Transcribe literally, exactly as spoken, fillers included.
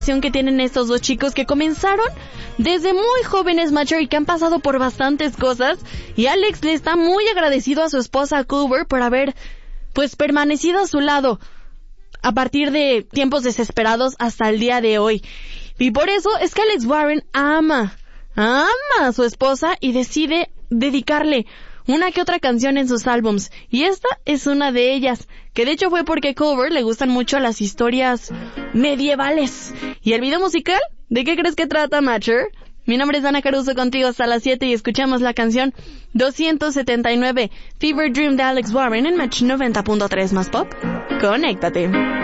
que tienen estos dos chicos que comenzaron desde muy jóvenes, macho, y que han pasado por bastantes cosas. Y Alex le está muy agradecido a su esposa Cooper por haber, pues, permanecido a su lado a partir de tiempos desesperados hasta el día de hoy. Y por eso es que Alex Warren ama, ama a su esposa y decide dedicarle una que otra canción en sus álbums. Y esta es una de ellas, que de hecho fue porque a Cooper le gustan mucho las historias medievales. ¿Y el video musical? ¿De qué crees que trata, Matcher? Mi nombre es Dana Caruso, contigo hasta las siete y escuchamos la canción doscientos setenta y nueve, Fever Dream de Alex Warren en Match noventa punto tres más pop. Conéctate.